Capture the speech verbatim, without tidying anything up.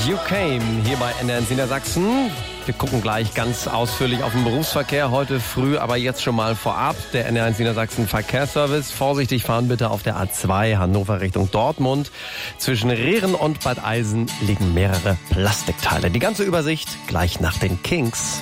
You Came hier bei N D R eins Niedersachsen. Wir gucken gleich ganz ausführlich auf den Berufsverkehr heute früh, aber jetzt schon mal vorab. Der N D R eins Niedersachsen Verkehrsservice. Vorsichtig fahren bitte auf der A zwei Hannover Richtung Dortmund. Zwischen Rehren und Bad Eisen liegen mehrere Plastikteile. Die ganze Übersicht gleich nach den Kings.